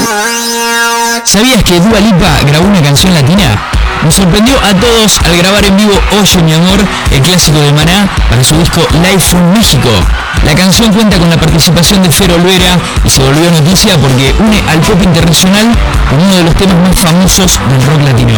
¿Sabías que Dua Lipa grabó una canción latina? Nos sorprendió a todos al grabar en vivo Oye mi amor, el clásico de Maná, para su disco Live from México. La canción cuenta con la participación de Fer Olvera y se volvió noticia porque une al pop internacional con uno de los temas más famosos del rock latino.